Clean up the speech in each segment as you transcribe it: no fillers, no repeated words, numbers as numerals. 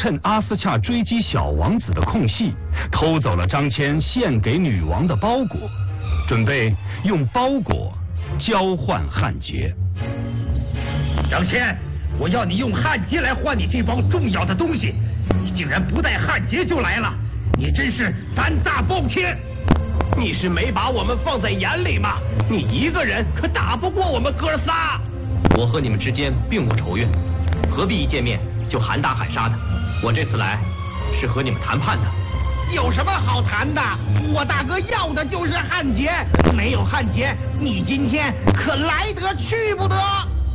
趁阿斯恰追击小王子的空隙，偷走了张骞献给女王的包裹，准备用包裹交换汉劫。 张骞，我要你用汉劫来换你这包重要的东西，你竟然不带汉劫就来了，你真是胆大包天！ 你是没把我们放在眼里吗？你一个人可打不过我们哥仨。 我和你们之间并无仇怨，何必一见面就喊打喊杀的？我这次来是和你们谈判的。 有什么好谈的？我大哥要的就是汉劫，没有汉劫，你今天可来得去不得。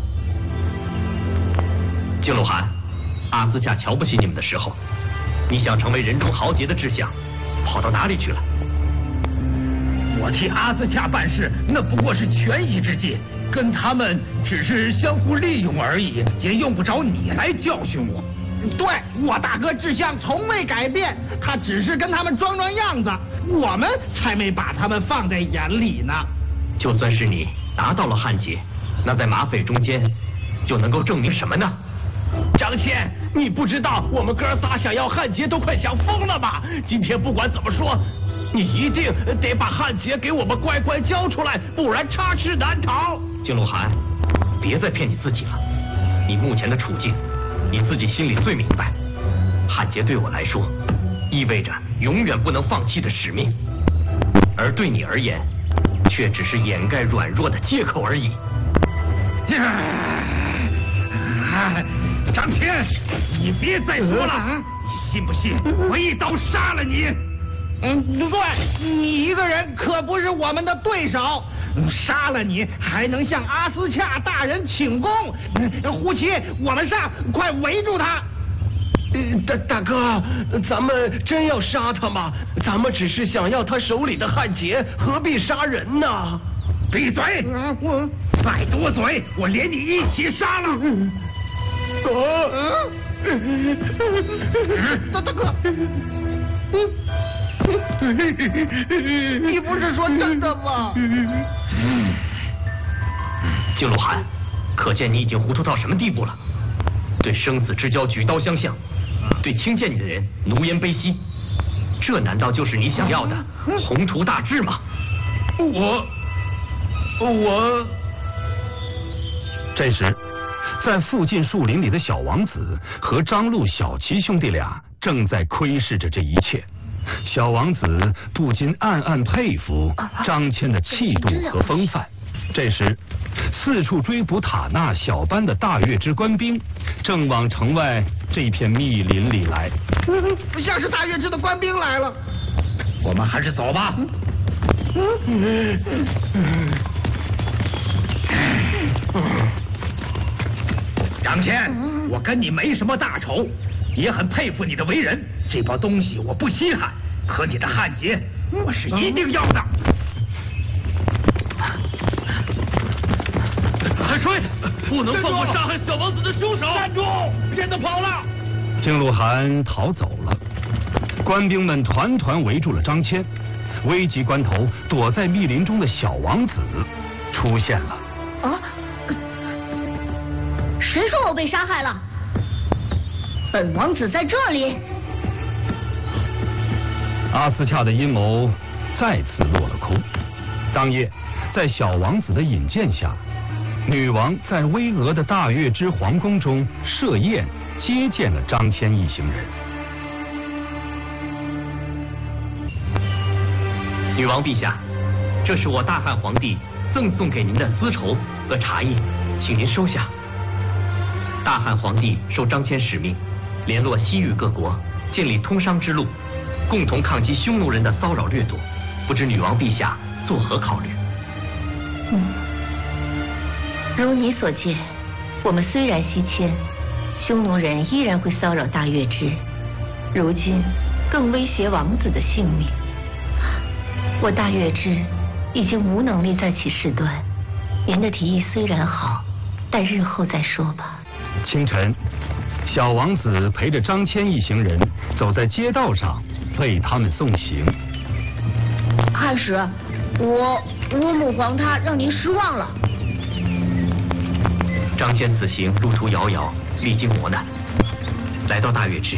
靖路汗，阿斯恰瞧不起你们的时候，你想成为人中豪杰的志向，跑到哪里去了？ 我替阿斯恰办事，那不过是权宜之计，跟他们只是相互利用而已，也用不着你来教训我。对，我大哥志向从未改变，他只是跟他们装装样子，我们才没把他们放在眼里呢。 就算是你拿到了汉劫，那在马匪中间就能够证明什么呢？ 张骞，你不知道我们哥仨想要汉劫都快想疯了吧？今天不管怎么说，你一定得把汉劫给我们乖乖交出来，不然插翅难逃。 靖路汗，别再骗你自己了，你目前的处境你自己心里最明白。汉劫对我来说意味着永远不能放弃的使命，而对你而言却只是掩盖软弱的借口而已。 张骞，你别再说了，你信不信我一刀杀了你？对，你一个人可不是我们的对手，杀了你还能向阿斯恰大人请功。胡奇，我们上，快围住他！ 大哥，咱们真要杀他吗？咱们只是想要他手里的汉劫，何必杀人呢？ 闭嘴！再多嘴，我连你一起杀了！大哥，你不是说真的吗？ 靖路汗，可见你已经糊涂到什么地步了？对生死之交举刀相向，对轻贱你的人奴颜卑膝，这难道就是你想要的宏图大志吗？ 我。 这时，在附近树林里的小王子和张禄、小齐兄弟俩正在窥视着这一切。小王子不禁暗暗佩服张骞的气度和风范。这时，四处追捕塔纳小班的大月支官兵正往城外这片密林里来。 像是大月支的官兵来了，我们还是走吧。张骞，我跟你没什么大仇，也很佩服你的为人。这包东西我不稀罕，可你的汉劫我是一定要的。 海水，不能放过杀害小王子的凶手！站住，别都跑了！ 靖路汗逃走了，官兵们团团围住了张骞。危急关头，躲在密林中的小王子出现了。 谁说我被杀害了？本王子在这里。 阿斯恰的阴谋再次落了空。当夜，在小王子的引荐下，女王在巍峨的大月支皇宫中设宴接见了张骞一行人。 女王陛下，这是我大汉皇帝赠送给您的丝绸和茶叶，请您收下。大汉皇帝受张骞使命，联络西域各国，建立通商之路，共同抗击匈奴人的骚扰掠夺，不知女王陛下作何考虑？ 如你所见，我们虽然西迁，匈奴人依然会骚扰大月支，如今更威胁王子的性命。我大月支已经无能力再起事端，您的提议虽然好，但日后再说吧。 清晨，小王子陪着张骞一行人走在街道上，为他们送行。 汉使，我母皇她让您失望了。 张骞此行路途遥遥，历经磨难，来到大月支，